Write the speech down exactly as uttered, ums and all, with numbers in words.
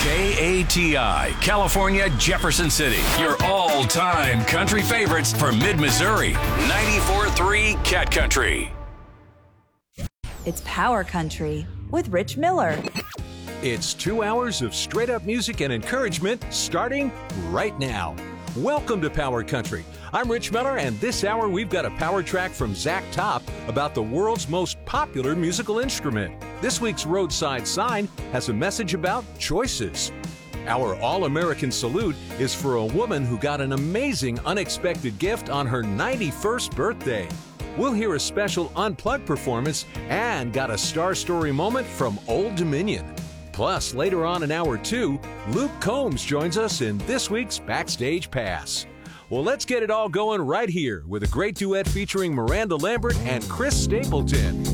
K A T I, California, Jefferson City. Your all-time country favorites for mid-Missouri. ninety-four point three Cat Country. It's Power Country with Rich Miller. It's two hours of straight-up music and encouragement starting right now. Welcome to Power Country. I'm Rich Miller, and this hour we've got a power track from Zach Top about the world's most popular musical instrument. This week's Roadside Sign has a message about choices. Our All-American Salute is for a woman who got an amazing unexpected gift on her ninety-first birthday. We'll hear a special unplugged performance and got a star story moment from Old Dominion. Plus, later on in hour two, Luke Combs joins us in this week's Backstage Pass. Well, let's get it all going right here with a great duet featuring Miranda Lambert and Chris Stapleton.